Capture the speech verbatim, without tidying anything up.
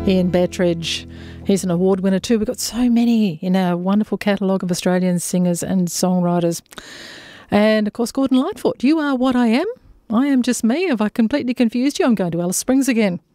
Ian Bettridge, he's an award winner too. We've got so many in our wonderful catalogue of Australian singers and songwriters. And, of course, Gordon Lightfoot, You Are What I Am. I am just me. Have I completely confused you? I'm going to Alice Springs again.